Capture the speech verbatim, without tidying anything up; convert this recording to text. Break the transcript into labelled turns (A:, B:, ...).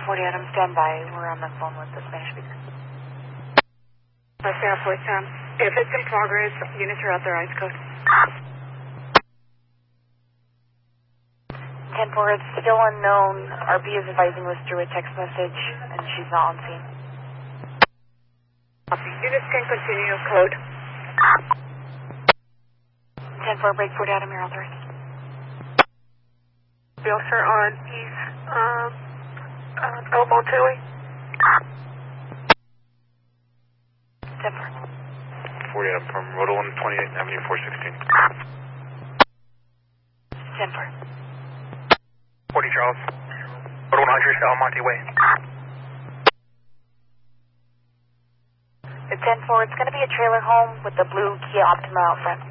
A: forty Adam, stand by. We're on the phone with the Spanish speaker.
B: Sierra four, Sam. If it's in progress, units are authorized, code.
A: ten four, it's still unknown. R B is advising us through a text message, and she's not on scene.
B: Units can continue, code.
A: ten four, break forty Adam, you're authorized.
B: Bill, sir, on East um, uh, Elmo Tui.
A: ten four.
C: forty Adam from Road one twenty-eighth Avenue four sixteen.
A: ten four.
D: forty Charles. Road one hundred El Monte Way.
A: The ten four, it's going to be a trailer home with the blue Kia Optima out front.